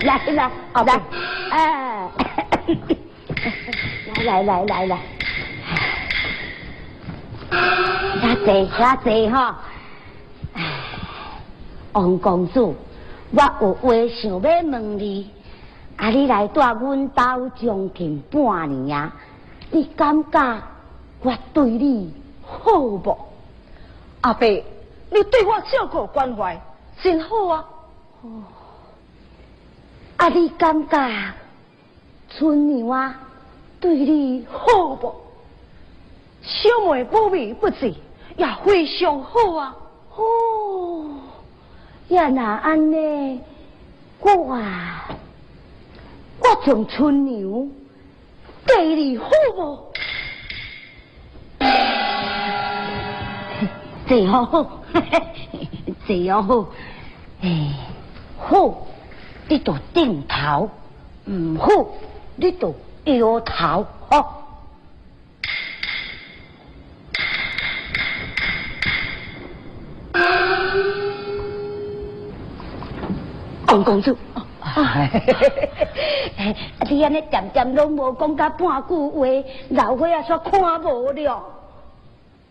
来，哎，来，遐坐哈。王公主，我有话想要问你，你来住阮家将近半年啊，你感觉我对你好无？ 阿伯，你对我照顾关怀真好啊。 你感觉春娘啊对你好无？ 小妹不微不至，也非常好啊。 也那安尼，我将春娘对你好无？这好，这好，好，你就点头；唔好，你就摇头，哦。王公主，你安尼渐渐拢无讲甲半句话，老伙仔煞看无了。